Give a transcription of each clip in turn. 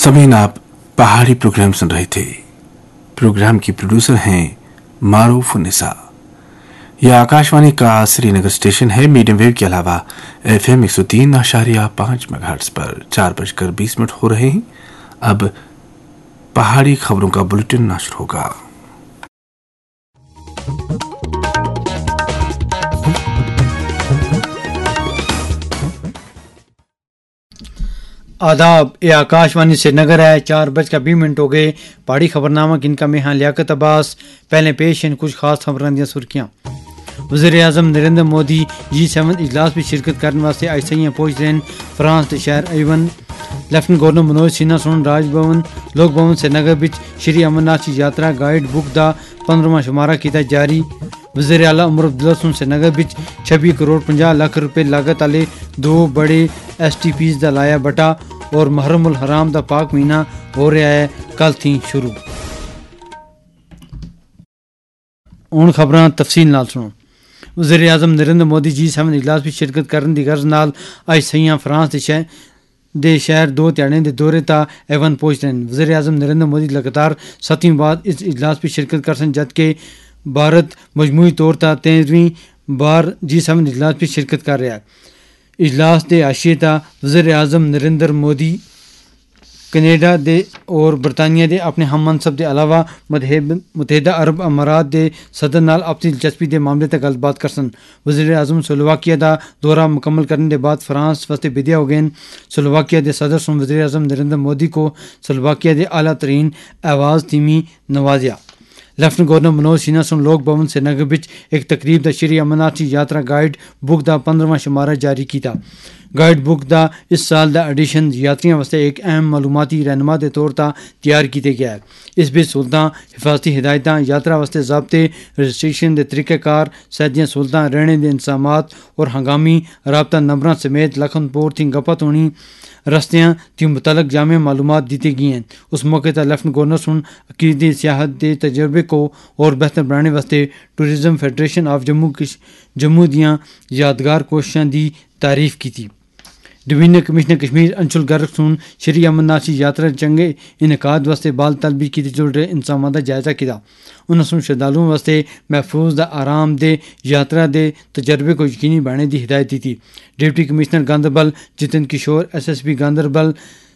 समीन, आप पहाड़ी प्रोग्राम सुन रहे थे। प्रोग्राम की प्रोड्यूसर हैं मारूफ निसा। यह आकाशवाणी का श्रीनगर स्टेशन है। मीडियम वेव के अलावा FM 103.5 मेगाहर्ट्ज पर 4:20 हो रहे हैं। अब पहाड़ी खबरों का बुलेटिन नशर होगा। आदाब, ये आकाशवाणी से नगर है। 4:20 हो गए। पहाड़ी खबरनामा इनका में हाँ लियाकत अब्बास। पहले पेश हैं कुछ खास खबरों दी सुर्खियां। वज़ीर आज़म नरेंद्र मोदी G7 इजलास में शिरकत करने वास्ते आज सही पहुंच रहे हैं। फ्रांस के शहर Avon lieutenant governor Manoj Sinha सुन राजभवन लोक भवन से नगर बिच श्री अमरनाथ की यात्रा गाइड बुक का 15वां शुमारा किया जारी। वज़ीर आला उमर अब्दुल्ला सुन से नगर बिच 26 करोड़ 50 लाख रुपए लागत वाले 2 बड़े STPs का लाया बटा और मुहर्रम उल हराम का पाक महीना हो रहा है कल थी शुरू। हुण खबरां तफसील नाल सुनो। वज़ीर आज़म नरेंद्र मोदी G7 इजलास में शिरकत करने की गर्ज नाल अज सही फ्रांस दे शहर 2 ध्याड़े के दौरे ता एवन पहुंच रहे हैं। वज़ीर आज़म नरेंद्र मोदी लगातार 7वीं बार इस इजलास में शिरकत कर सन, जबकि भारत मजमूई तौर पर 13वीं बार G7 इजलास में शिरकत कर रहा है। इजलास के हाशिए ता वज़ीर आज़म नरेंद्र मोदी कनेडा दे और बरतानिया दे अपने हम मनसब के अलावा मुतहदा अरब अमारात के सदर नाल अपनी दिलचस्पी के मामले तक गलबात कर सन। वज़ीर आज़म स्लोवाकिया का दौरा मुकम्मल करने के बाद फ्रांस वास्ते विदा हो गए। स्लोवाकिया के सदर सुन वज़ीर आज़म नरेंद्र मोदी को स्लोवाकिया के आला तरीन आवाज़ तीमी नवाजिया। लेफ्टिनेंट गवर्नर मनोज सिन्हा सुन लोक भवन से नगर बिच एक तकरीब का श्री अमरनाथ की यात्रा गाइड बुक का 15वां शुमारा जारी किया। गाइड बुक का इस साल का एडिशन यात्रियों वास्ते एक अहम मालूमाती रहनुमा के तौर पर तैयार किया गया है। इस बिच सहूलतां, हिफाजती हिदायत, यात्रा वास्ते ज़ाब्ते, रजिस्ट्रेशन के तरीक़ेकार, सैदियाँ सहूलतां, रहने के इंतजामात और हंगामी राबता नंबर समेत लखनपुर थी गपत होनी रस्तियाँ थी मुतलक जामे मालूमात दी गई हैं। उस मौके पर लेफ्टिनेंट गवर्नर सुन अकीदी सियाहत के तजर्बे को और बेहतर बनाने वास्ते टूरिज्म फेडरेशन ऑफ जम्मू दियाँ यादगार कोशिशों की तारीफ की थी। डिवीजनल कमिश्नर कश्मीर अंशुल गर्ग सुन श्री अमरनाथ की यात्रा चंगे इनकाद वास्ते बाल तलबी की जुड़ रहे इंतजाम का जायजा किया। उन्होंने सुन श्रद्धालुओं वास्ते महफूज आराम दे यात्रा के तजर्बे को यकीनी बनाने की हिदायत दी थी। डिप्टी कमिश्नर गांधरबल जितिन किशोर SSP गांधरबल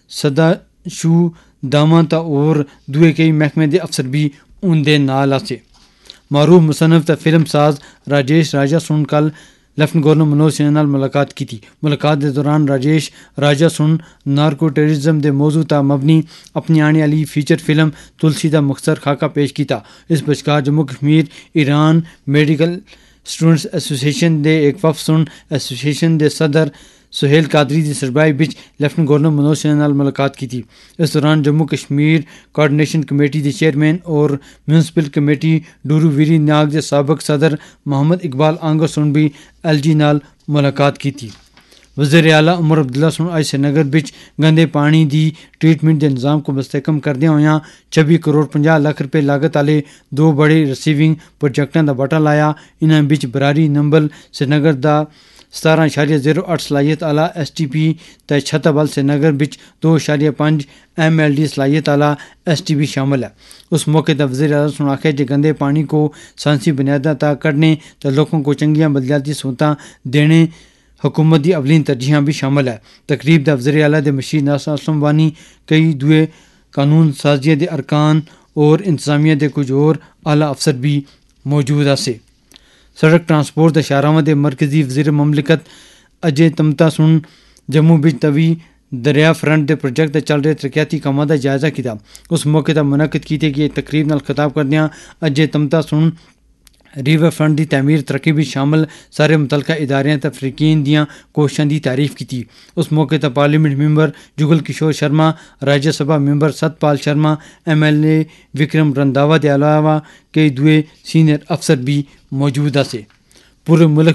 सदाशू दामता और दुए कई महकमे के अफसर भी उनके नाल आसे। मारूफ मुसन्निफ ते फिल्म साज राजेश राजा सुन कल लेफ्टिनेंट गवर्नर मनोज सिन्हा नाल मुलाकात की थी। मुलाकात के दौरान राजेश राजा सुन नार्को टेररिज्म के मौजू ता मबनी अपनी आने वाली फीचर फिल्म तुलसी का मुख्तसर खाका पेश किया। इस बचकार Jammu Kashmir Iran medical students association के एक वफ सुन एसोसिएशन के सदर सुहेल कादरी की सरबराही बिच लेफ्टिनेंट गवर्नर मनोज सिन्हा नाल मुलाकात की थी। इस दौरान जम्मू कश्मीर कोऑर्डिनेशन कमेटी के चेयरमैन और म्यूनसिपल कमेटी डूरू वीरी नाग के सबक सदर मोहम्मद इकबाल आंगर सुन भी LG नाल मुलाकात की थी। वज़ीर आला उमर अब्दुल्ला सुन आज श्रीनगर बिच गंदे पानी की ट्रीटमेंट के निज़ाम को मुस्तहकम करदे होया 26 करोड़ 50 लाख रुपए लागत वाले 2 बड़े रिसीविंग प्रोजेक्टों का बटा लाया। इन्होंने बिच बरारी नंबल श्रीनगर का 17.08 सलाहियत आला STP ते छतबल श्रीनगर बिच 2.5 MLD सलाहियत आला STP शामिल है। उस मौके पर वज़ीर आज़म सुन आखे जो गंदे पानी को साइंसी बुनियादा तक कढ़ने तो लोगों को चंगियाँ बदलियाती सहूलतां देने हुकूमत की अवलीन तरजीहां भी शामिल है। तकरीब का वज़ीर आला के मशीर नासर असलम वानी कई दुए कानून साजिया के अरकान और इंतजामिया के कुछ और आला अफसर भी मौजूद आसे। सड़क ट्रांसपोर्ट शहरावां के मरकजी वज़ीर ममलिकत अजय तमता सुन जम्मू बिच तवी दरिया फ्रंट के प्रोजेक्ट चल रहे तरक्याती कामों का जायजा किया। उस मौके पर मुनक़िद की गई तकरीब नाल खिताब करदियां अजय तमता सुन रिवर फ्रंट की तमीर तरक्की भी शामिल सारे मुतलका इदारियां ते फरीकीन दियां कोशिशों की तारीफ की। उस मौके पर parliament member Jugal Kishore Sharma, Rajya Sabha member Satpal Sharma, MLA Vikram Randhawa के अलावा कई दुए सीनियर अफसर भी मौजूद आसे। पूरे मुल्क